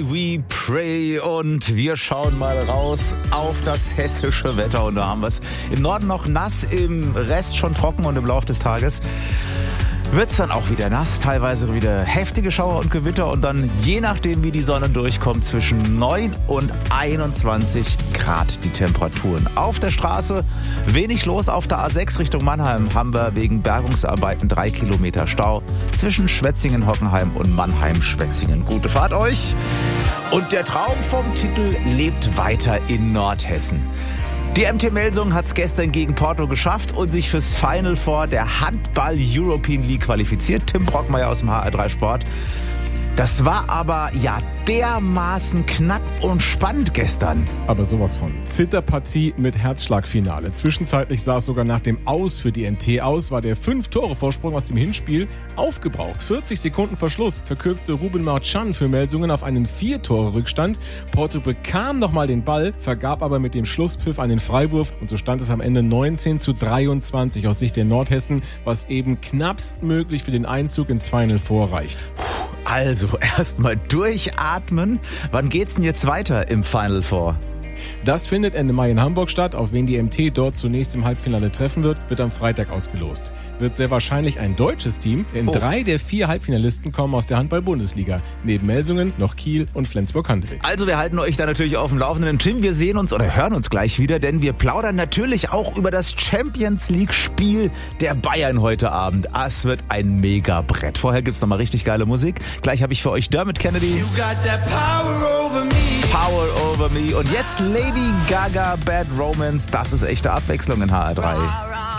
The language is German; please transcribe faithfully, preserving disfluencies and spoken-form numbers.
we pray und wir schauen mal raus auf das hessische Wetter und da haben wir es im Norden noch nass, im Rest schon trocken und im Laufe des Tages wird es dann auch wieder nass, teilweise wieder heftige Schauer und Gewitter und dann je nachdem wie die Sonne durchkommt zwischen neun und einundzwanzig Grad die Temperaturen. Auf der Straße wenig los, auf der A sechs Richtung Mannheim haben wir wegen Bergungsarbeiten drei Kilometer Stau zwischen Schwetzingen, Hockenheim und Mannheim-Schwetzingen. Gute Fahrt euch! Und der Traum vom Titel lebt weiter in Nordhessen. Die M T Melsungen hat es gestern gegen Porto geschafft und sich fürs Final Four der Handball-European League qualifiziert. Tim Brockmeier aus dem H R drei Sport. Das war aber ja dermaßen knapp und spannend gestern. Aber sowas von. Zitterpartie mit Herzschlagfinale. Zwischenzeitlich sah es sogar nach dem Aus für die M T aus, war der fünf-Tore-Vorsprung aus dem Hinspiel aufgebraucht. vierzig Sekunden vor Schluss verkürzte Ruben Marchand für Melsungen auf einen vier-Tore-Rückstand. Porto bekam nochmal den Ball, vergab aber mit dem Schlusspfiff einen Freiwurf und so stand es am Ende neunzehn zu dreiundzwanzig aus Sicht der Nordhessen, was eben knappstmöglich für den Einzug ins Final Four reicht. Also erstmal durchatmen. Wann geht's denn jetzt weiter im Final Four? Das findet Ende Mai in Hamburg statt. Auf wen die M T dort zunächst im Halbfinale treffen wird, wird am Freitag ausgelost. Wird sehr wahrscheinlich ein deutsches Team, denn oh. drei der vier Halbfinalisten kommen aus der Handball-Bundesliga. Neben Melsungen noch Kiel und Flensburg-Handewitt. Also wir halten euch da natürlich auf dem Laufenden. Tim, wir sehen uns oder hören uns gleich wieder, denn wir plaudern natürlich auch über das Champions-League-Spiel der Bayern heute Abend. Es wird ein Mega-Brett. Vorher gibt's nochmal richtig geile Musik. Gleich habe ich für euch Dermot Kennedy. You got that power over me. Power over me. Und jetzt Lady Gaga, Bad Romance. Das ist echte Abwechslung in H R drei.